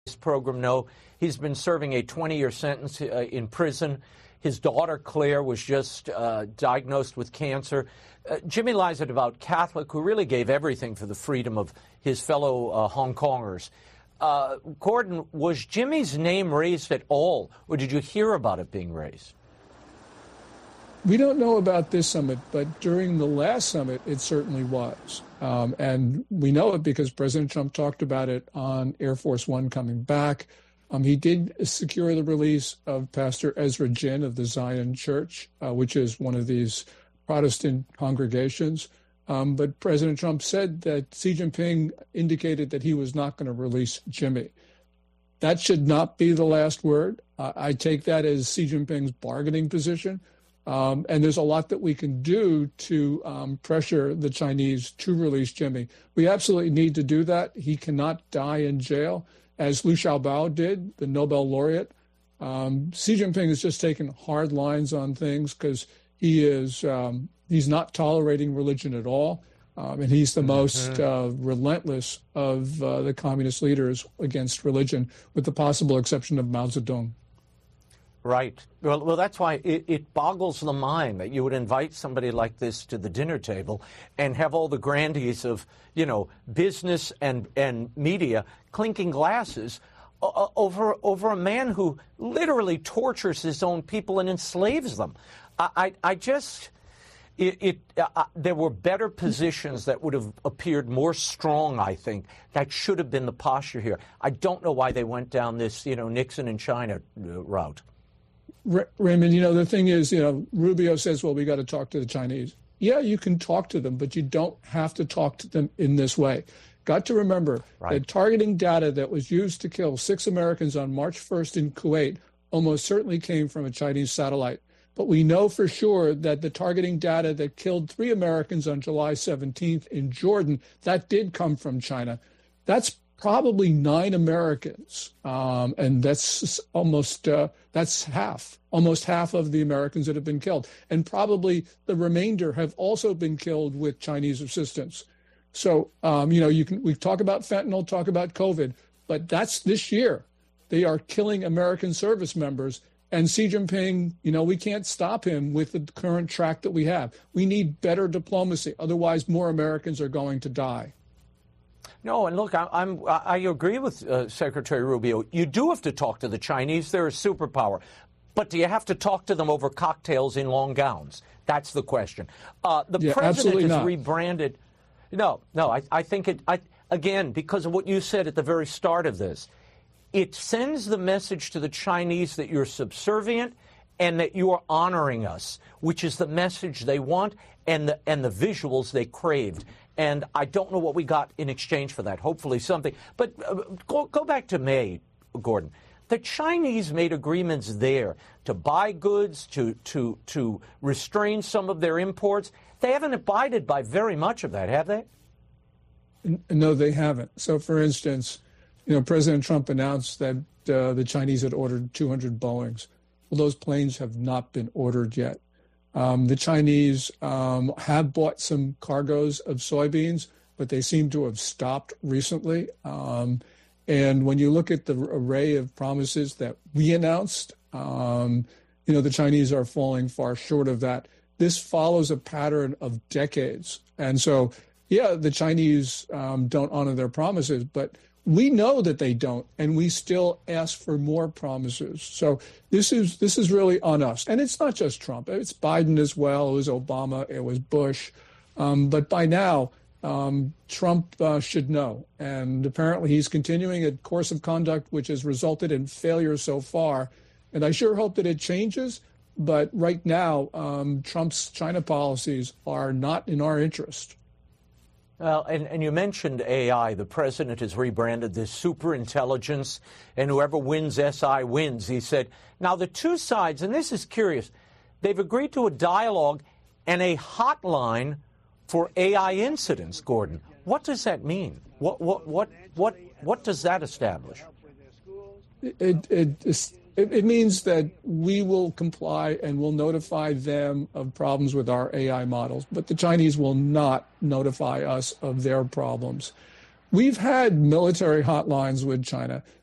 program know. He's been serving a 20-year sentence in prison. His daughter, Claire, was just diagnosed with cancer. Jimmy Lai is a devout Catholic who really gave everything for the freedom of his fellow Hong Kongers. Gordon, was Jimmy's name raised at all, or did you hear about it being raised? We don't know about this summit, but during the last summit, it certainly was. And we know it because President Trump talked about it on Air Force One coming back. He did secure the release of Pastor Ezra Jin of the Zion Church, which is one of these Protestant congregations. But President Trump said that Xi Jinping indicated that he was not going to release Jimmy. That should not be the last word. I take that as Xi Jinping's bargaining position. And there's a lot that we can do to pressure the Chinese to release Jimmy. We absolutely need to do that. He cannot die in jail, as Liu Xiaobo did, the Nobel laureate. Xi Jinping has just taken hard lines on things because he's not tolerating religion at all. And he's the most relentless of the communist leaders against religion, with the possible exception of Mao Zedong. Right. Well, that's why it boggles the mind that you would invite somebody like this to the dinner table and have all the grandees of, business and media clinking glasses over a man who literally tortures his own people and enslaves them. There were better positions that would have appeared more strong, I think. That should have been the posture here. I don't know why they went down this, Nixon and China route. Raymond, the thing is, Rubio says, well, we got to talk to the Chinese. Yeah, you can talk to them, but you don't have to talk to them in this way. Got to remember that targeting data that was used to kill 6 Americans on March 1st in Kuwait almost certainly came from a Chinese satellite. But we know for sure that the targeting data that killed 3 Americans on July 17th in Jordan, that did come from China. That's probably 9 Americans, and that's almost half of the Americans that have been killed. And probably the remainder have also been killed with Chinese assistance. So, we talk about fentanyl, talk about COVID, but that's this year. They are killing American service members. And Xi Jinping, we can't stop him with the current track that we have. We need better diplomacy. Otherwise, more Americans are going to die. No, and look, I agree with Secretary Rubio. You do have to talk to the Chinese. They're a superpower. But do you have to talk to them over cocktails in long gowns? That's the question. The president is rebranded. No, I think again, because of what you said at the very start of this, it sends the message to the Chinese that you're subservient and that you are honoring us, which is the message they want and the visuals they craved. And I don't know what we got in exchange for that. Hopefully something. But go back to May, Gordon. The Chinese made agreements there to buy goods, to restrain some of their imports. They haven't abided by very much of that, have they? No, they haven't. So, for instance, President Trump announced that the Chinese had ordered 200 Boeings. Well, those planes have not been ordered yet. The Chinese have bought some cargoes of soybeans, but they seem to have stopped recently. And when you look at the array of promises that we announced, the Chinese are falling far short of that. This follows a pattern of decades. And so, yeah, the Chinese don't honor their promises, but we know that they don't, and we still ask for more promises. So this is really on us. And it's not just Trump. It's Biden as well. It was Obama. It was Bush. But by now, Trump should know. And apparently he's continuing a course of conduct which has resulted in failure so far. And I sure hope that it changes. But right now, Trump's China policies are not in our interest. Well, and you mentioned AI. The president has rebranded this superintelligence, and whoever wins SI wins, he said. Now, the two sides, and this is curious, they've agreed to a dialogue and a hotline for AI incidents, Gordon. What does that mean? What does that establish? It means that we will comply and will notify them of problems with our AI models, but the Chinese will not notify us of their problems. We've had military hotlines with China.